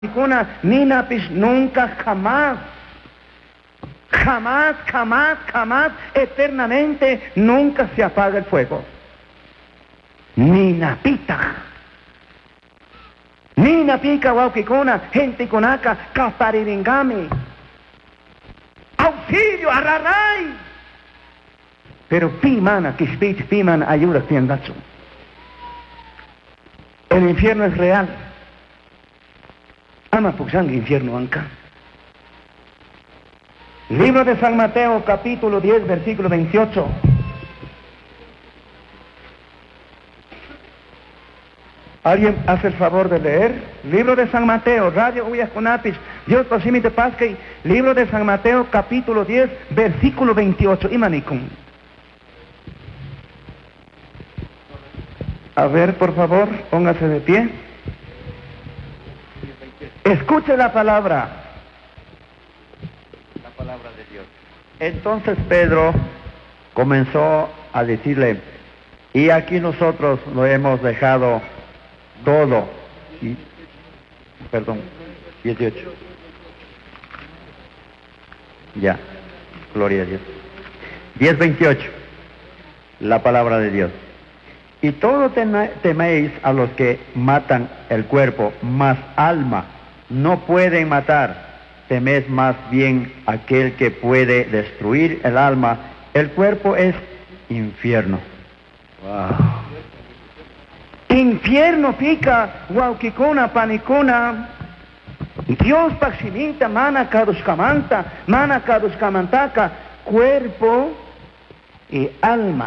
Nina pues nunca jamás. Jamás, jamás, jamás, eternamente, nunca se apaga el fuego. Nina pita. Nina pica waukikuna, gente conaka, kapariringami. Auxilio, arraray. Pero pimana, kispich, piman, ayuda, tiendacho. El infierno es real. Ama puxang infierno anca. Libro de San Mateo, capítulo 10, versículo 28. ¿Alguien hace el favor de leer? Libro de San Mateo, Radio Uyasconapis, Dios Tosimite Pasque, Libro de San Mateo, capítulo 10, versículo 28. Imanicum. A ver, por favor, póngase de pie. Escuche la palabra. La palabra de Dios. Entonces Pedro comenzó a decirle, y aquí nosotros lo hemos dejado todo. Y, perdón, 18. Ya, gloria a Dios. 10:28, la palabra de Dios. Y todo teméis a los que matan el cuerpo, mas alma no pueden matar. Temed más bien aquel que puede destruir el alma. El cuerpo es infierno. Wow. Infierno pica, waukikuna, panikuna. Dios paximita, mana kaduskamanta, mana kaduskamantaka, cuerpo y alma.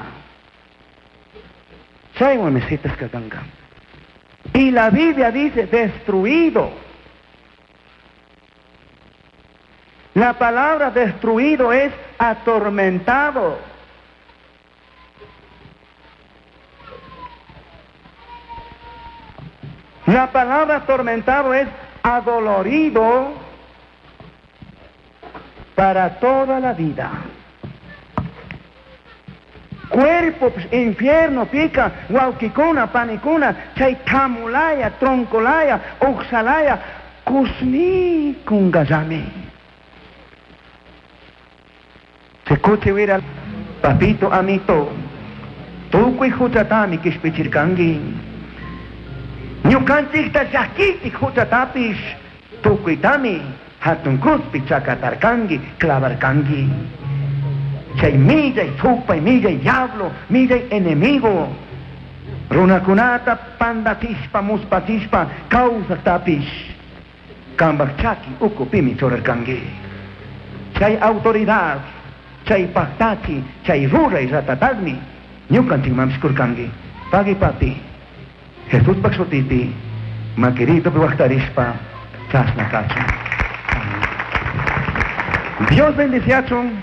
Y la Biblia dice destruido. La palabra destruido es atormentado. La palabra atormentado es adolorido para toda la vida. Cuerpo, infierno, pica, waukikuna, panikuna, chaitamulaya, troncolaya, oxalaya, kusmi kungazami. Se escuche ver papito amito, tukuy huchatami kishpichirkangi. Ñukanchik tachakkitik huchatapis, tukuy tami, hatun kuspi chakatarkangi, clavarkangi. Chay millay supay, millay diablo, millay enemigo. Runakunata pandatispa, muspatispa, causa tapis. Kambachaki, ukupimi chorerkangi. Chay autoridad, chay pactachi, chay rura y ratatagni. Ñukanchik mamskurkangi. Pagi papi. Jesús paxotiti, maquirito piwachtarispa, chasnakachi. Dios bendice a